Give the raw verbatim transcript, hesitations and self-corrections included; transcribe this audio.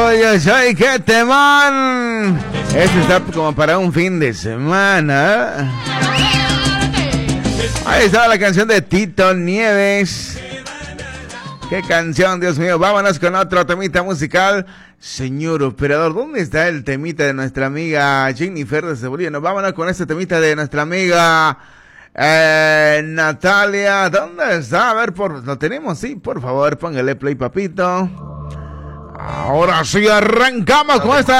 Oye, soy que temón. Este está como para un fin de semana. Ahí estaba la canción de Tito Nieves. Qué canción, Dios mío. Vámonos con otro temita musical. Señor operador, ¿dónde está el temita de nuestra amiga Jennifer de Cebollino? Vámonos con este temita de nuestra amiga eh, Natalia. ¿Dónde está? A ver, por, ¿lo tenemos? Sí, por favor, póngale play, papito. Ahora sí arrancamos con esta